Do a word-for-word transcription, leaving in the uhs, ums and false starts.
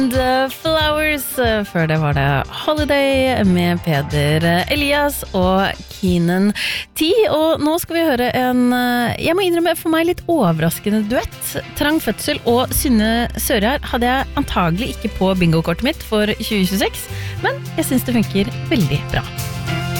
The Flowers, før det var det Holiday med Peder Elias og Keenan T. Og nå skal vi høre en, jeg må innrømme for meg litt overraskende duett. Trang Fødsel og Synne Sørjar hadde jeg antagelig ikke på bingo-kortet mitt for tjue tjueseks, men jeg synes det funker veldig bra.